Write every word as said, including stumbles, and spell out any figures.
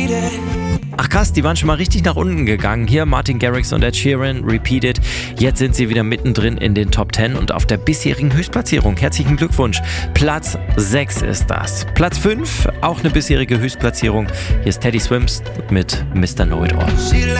Ach krass, die waren schon mal richtig nach unten gegangen. Hier Martin Garrix und Ed Sheeran, Repeat It. Jetzt sind sie wieder mittendrin in den Top zehn und auf der bisherigen Höchstplatzierung. Herzlichen Glückwunsch. Platz sechs ist das. Platz fünf, auch eine bisherige Höchstplatzierung. Hier ist Teddy Swims mit Mister Know It All.